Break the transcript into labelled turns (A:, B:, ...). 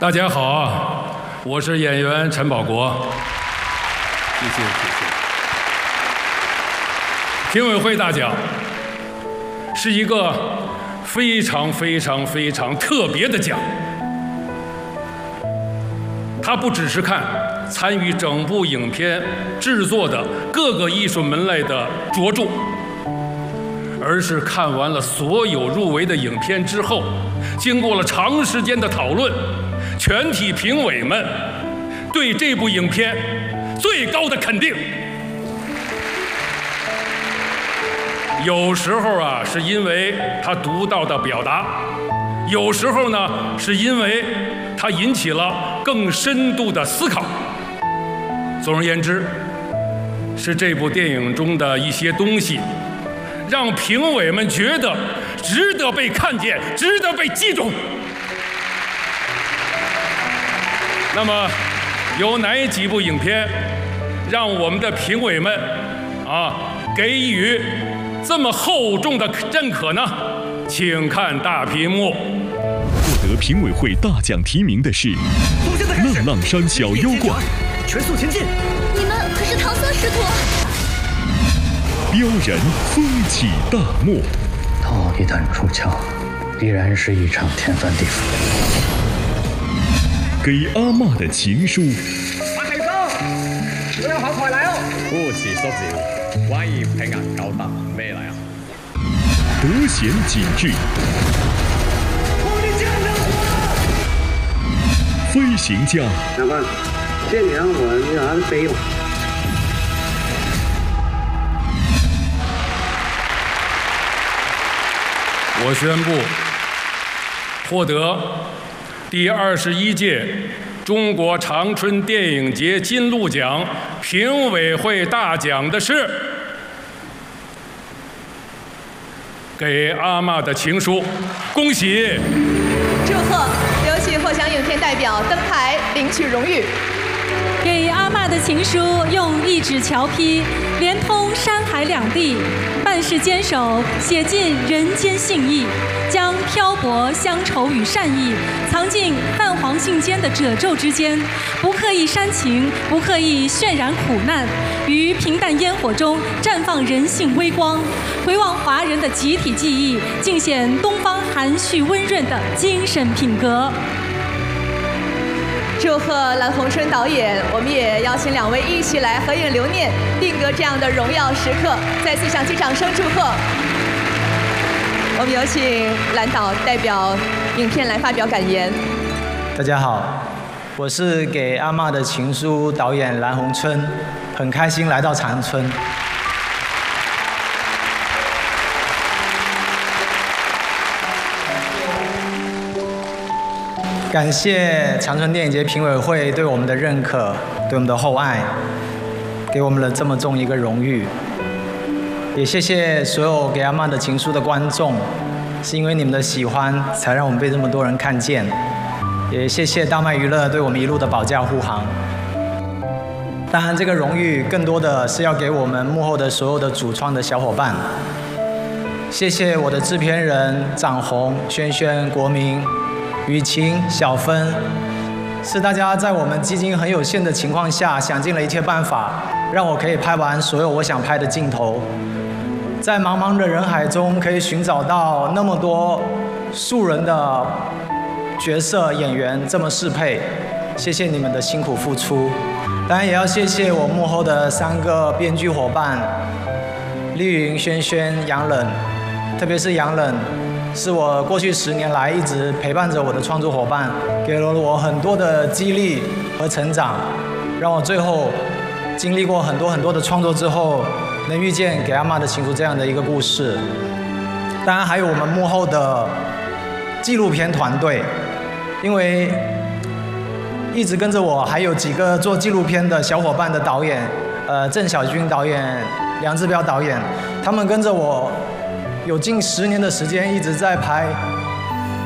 A: 大家好，我是演员陈宝国。谢谢。评委会大奖是一个非常特别的奖，它不只是看参与整部影片制作的各个艺术门类的着重，而是看完了所有入围的影片之后，经过了长时间的讨论，全体评委们对这部影片最高的肯定。有时候啊，是因为他独到的表达；有时候呢，是因为它引起了更深度的思考。总而言之，是这部电影中的一些东西，让评委们觉得值得被看见，值得被记住。那么，有哪几部影片让我们的评委们给予这么厚重的认可呢？请看大屏幕。
B: 获得评委会大奖提名的是《浪浪山小妖怪》，
C: 全速前进！
D: 你们可是唐僧师徒。
B: 标人风起大漠。
C: 他一旦出鞘，必然是一场天翻地覆。
B: 给阿嬷的情书。
E: 白皮哥，你好快嚟哦！
F: 夫慈叔照，威嚴平人夠得咩嚟啊？
B: 德贤景致。飞行家。
G: 长官，这年我让他背了。
A: 我宣布，获得第21届中国长春电影节金鹿奖评委会大奖的是《给阿嬷的情书》，恭喜！
H: 祝贺！有请获奖影片代表登台领取荣誉。
I: 给阿嬷的情书用一纸桥批，连通山海两地，办事坚守，写尽人间信义，将漂泊乡愁与善意藏进泛黄信笺的褶皱之间，不刻意煽情，不刻意渲染苦难，于平淡烟火中绽放人性微光，回望华人的集体记忆，尽显东方含蓄温润的精神品格。
H: 祝贺蓝洪春导演，我们也邀请2位一起来合影留念，定格这样的荣耀时刻。再次响起掌声祝贺。我们有请蓝导代表影片来发表感言。
J: 大家好，我是给阿嬷的情书导演蓝洪春，很开心来到长春。感谢长春电影节评委会对我们的认可，对我们的厚爱，给我们了这么重一个荣誉。也谢谢所有给阿嬷的情书的观众，是因为你们的喜欢，才让我们被这么多人看见。也谢谢大麦娱乐对我们一路的保驾护航。当然，这个荣誉更多的是要给我们幕后的所有的主创的小伙伴。谢谢我的制片人长虹、轩轩、国民、雨晴、小芬，是大家在我们基金很有限的情况下，想尽了一切办法，让我可以拍完所有我想拍的镜头。在茫茫的人海中，可以寻找到那么多素人的角色演员这么适配，谢谢你们的辛苦付出。当然也要谢谢我幕后的3个编剧伙伴，丽云、轩轩、杨冷，特别是杨冷。是我过去10年来一直陪伴着我的创作伙伴，给了我很多的激励和成长，让我最后经历过很多的创作之后，能遇见给阿嬷的情书这样的一个故事。当然还有我们幕后的纪录片团队，因为一直跟着我还有几个做纪录片的小伙伴的导演，郑晓军导演、梁志彪导演，他们跟着我有近10年的时间一直在拍